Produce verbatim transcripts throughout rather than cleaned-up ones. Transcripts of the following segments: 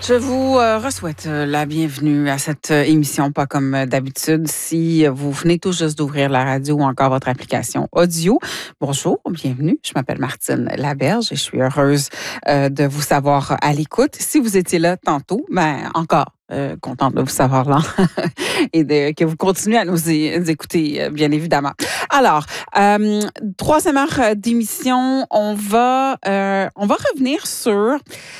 Je vous euh, re-souhaite euh, la bienvenue à cette euh, émission, pas comme euh, d'habitude. Si euh, vous venez tout juste d'ouvrir la radio ou encore votre application audio, bonjour, bienvenue. Je m'appelle Martine Laberge et je suis heureuse euh, de vous savoir à l'écoute. Si vous étiez là tantôt, ben encore. Euh, contente de vous savoir là et de, que vous continuez à nous écouter, euh, bien évidemment. Alors, euh, troisième heure d'émission, on va, euh, on va revenir sur...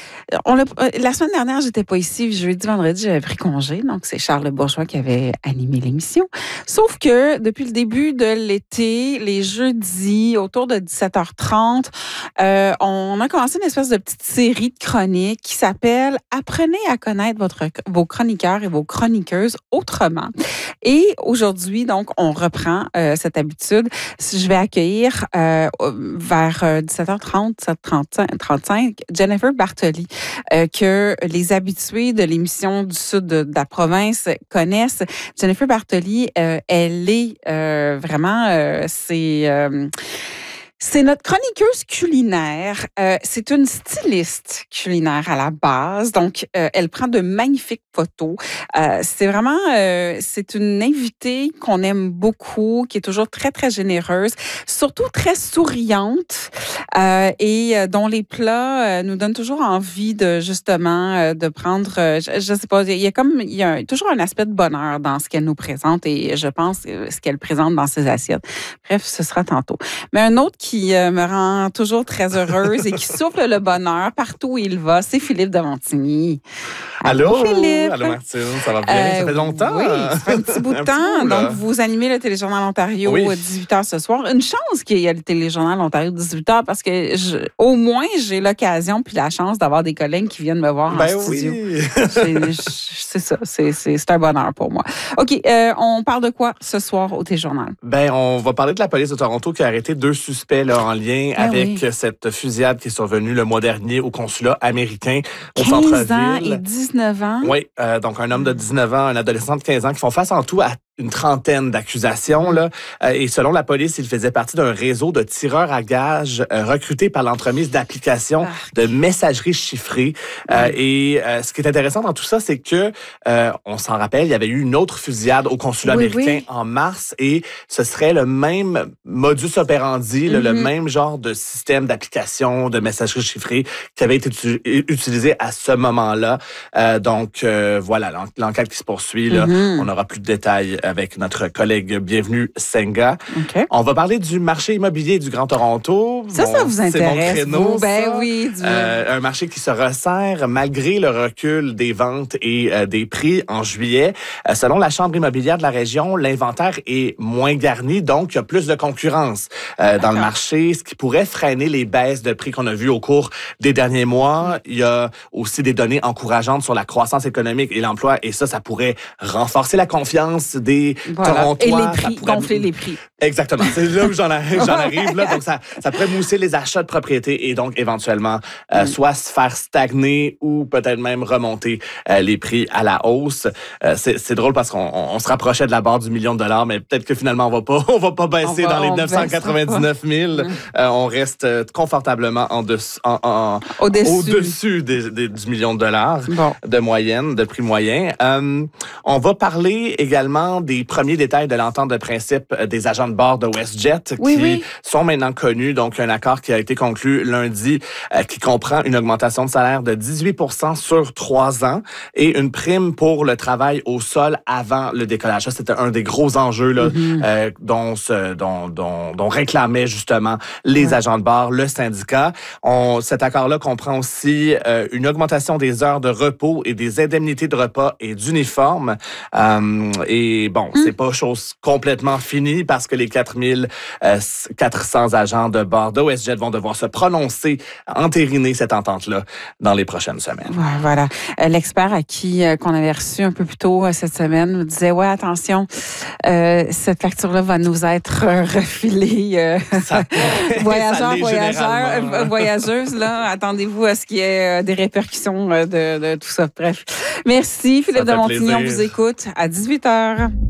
On l'a, la semaine dernière, j'étais pas ici. Jeudi, vendredi, j'avais pris congé. Donc, c'est Charles Bourgeois qui avait animé l'émission. Sauf que depuis le début de l'été, les jeudis, autour de dix-sept heures trente, euh, on a commencé une espèce de petite série de chroniques qui s'appelle « Apprenez à connaître votre, vos chroniqueurs et vos chroniqueuses autrement ». Et aujourd'hui, donc, on reprend euh, cette habitude. Je vais accueillir euh, vers dix-sept heures trente, dix-sept heures trente-cinq, Jennifer Bartoli, euh, que les habitués de l'émission du sud de, de la province connaissent. Jennifer Bartoli, euh, elle est euh, vraiment, euh, c'est... Euh, C'est notre chroniqueuse culinaire. Euh, c'est une styliste culinaire à la base. Donc, euh, elle prend de magnifiques photos. Euh, c'est vraiment, euh, c'est une invitée qu'on aime beaucoup, qui est toujours très, très généreuse, surtout très souriante euh, et euh, dont les plats euh, nous donnent toujours envie de, justement, euh, de prendre, euh, je, je sais pas, il y a comme, il y a toujours un aspect de bonheur dans ce qu'elle nous présente et je pense ce qu'elle présente dans ses assiettes. Bref, ce sera tantôt. Mais un autre qui qui euh, me rend toujours très heureuse et qui souffle le bonheur partout où il va, c'est Philippe de Montigny. Allô, Allô Philippe. Allô Martine, ça va bien? Euh, ça fait longtemps. Oui, ça fait un petit bout de temps. Bout, Donc, vous animez le Téléjournal Ontario oui. à dix-huit heures ce soir. Une chance qu'il y ait le Téléjournal Ontario dix-huit heures parce que je, au moins, j'ai l'occasion puis la chance d'avoir des collègues qui viennent me voir ben en studio. Oui. c'est, c'est ça, c'est, c'est, c'est un bonheur pour moi. OK, euh, on parle de quoi ce soir au Téléjournal? Ben, on va parler de la police de Toronto qui a arrêté deux suspects là, en lien ben avec oui. cette fusillade qui est survenue le mois dernier au consulat américain au quinze centre-ville. ans et dix-neuf ans. Oui, euh, donc un homme de dix-neuf ans, un adolescent de quinze ans qui font face en tout à une trentaine d'accusations. Là. Euh, et selon la police, il faisait partie d'un réseau de tireurs à gages euh, recrutés par l'entremise d'applications ah. de messagerie chiffrée. Euh, mm. Et euh, ce qui est intéressant dans tout ça, c'est que, euh, on s'en rappelle, il y avait eu une autre fusillade au consulat oui, américain oui. en mars et ce serait le même modus operandi, mm-hmm. là, le même genre de système d'application de messagerie chiffrée qui avait été tu- utilisé à ce moment-là. Euh, donc, euh, voilà, l'en- l'enquête qui se poursuit. Là, mm-hmm. On n'aura plus de détails avec notre collègue Bienvenue Senga. Okay. On va parler du marché immobilier du Grand Toronto. Ça, bon, ça vous intéresse, c'est mon créneau, vous? Ben ça. oui. Du... Euh, un marché qui se resserre malgré le recul des ventes et euh, des prix en juillet. Euh, selon la Chambre immobilière de la région, l'inventaire est moins garni, donc il y a plus de concurrence euh, dans le marché, ce qui pourrait freiner les baisses de prix qu'on a vues au cours des derniers mois. Il y a aussi des données encourageantes sur la croissance économique et l'emploi, et ça, ça pourrait renforcer la confiance des voilà. Torontois. Et les prix, pourrait... gonfler les prix. Exactement. C'est là où j'en arrive, j'en arrive là. Donc, ça, ça pourrait mousser les achats de propriété et donc, éventuellement, euh, mm. soit se faire stagner ou peut-être même remonter euh, les prix à la hausse. Euh, c'est, c'est drôle parce qu'on on, on se rapprochait de la barre du million de dollars, mais peut-être que finalement, on va pas, on va pas baisser va, dans les neuf cent quatre-vingt-dix-neuf mille. Mm. Euh, on reste confortablement en dessous, en, en, au-dessus, au-dessus des, des, du million de dollars bon. de moyenne, de prix moyen. Euh, on va parler également des premiers détails de l'entente de principe des agents de bord de WestJet oui, qui oui. sont maintenant connus. Donc, un accord qui a été conclu lundi euh, qui comprend une augmentation de salaire de dix-huit pour cent sur trois ans et une prime pour le travail au sol avant le décollage. Ça, c'était un des gros enjeux là, mm-hmm. euh, dont, se, dont, dont, dont réclamaient justement les ouais. agents de bord, le syndicat. On, cet accord-là comprend aussi euh, une augmentation des heures de repos et des indemnités de repas et d'uniformes. Euh, et bon, mm. c'est pas chose complètement finie parce que les quatre mille quatre cents agents de bord de WestJet vont devoir se prononcer, entériner cette entente-là dans les prochaines semaines. Ouais, voilà. Euh, l'expert à qui euh, qu'on avait reçu un peu plus tôt euh, cette semaine nous disait, ouais, attention, euh, cette facture-là va nous être euh, refilée. Euh, ça, voyageurs, voyageurs, euh, voyageuses, là, attendez-vous à ce qu'il y ait euh, des répercussions euh, de, de tout ça. Bref. Merci, Philippe de Montigny, on vous écoute à dix-huit heures.